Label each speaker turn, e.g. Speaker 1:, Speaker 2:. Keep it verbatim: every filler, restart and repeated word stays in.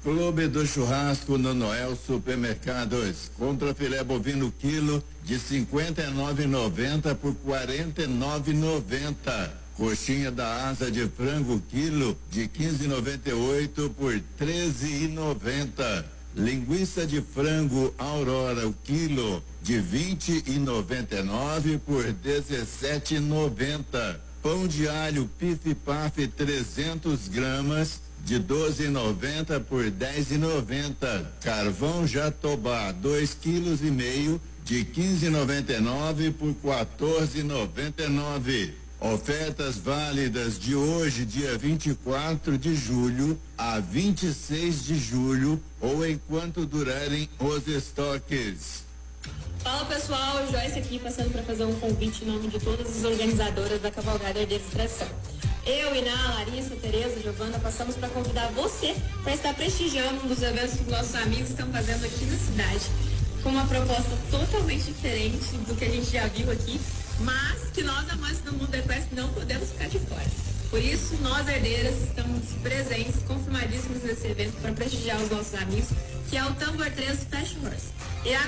Speaker 1: Clube do Churrasco no Noel Supermercados. Compra filé bovino quilo de cinquenta e nove e noventa por quarenta e nove e noventa. Coxinha da asa de frango quilo de quinze e noventa e oito por treze e noventa. Linguiça de frango Aurora o quilo de vinte e noventa e nove por dezessete e noventa. Pão de alho Pif Paf trezentos gramas de doze e noventa por dez e noventa. Carvão Jatobá dois quilos e meio de quinze e noventa e nove por quatorze e noventa e nove. Ofertas válidas de hoje, dia vinte e quatro de julho a vinte e seis de julho ou enquanto durarem os estoques.
Speaker 2: Fala pessoal, Joyce aqui passando para fazer um convite em nome de todas as organizadoras da Cavalgada de Extração. Eu, Iná, Larissa, Tereza, Giovana, passamos para convidar você para estar prestigiando um dos eventos que os nossos amigos estão fazendo aqui na cidade, com uma proposta totalmente diferente do que a gente já viu aqui, mas que nós, amantes do mundo equestre, não podemos ficar de fora. Por isso, nós, herdeiras, estamos presentes, confirmadíssimos nesse evento para prestigiar os nossos amigos, que é o Tambor três Fashion Horse.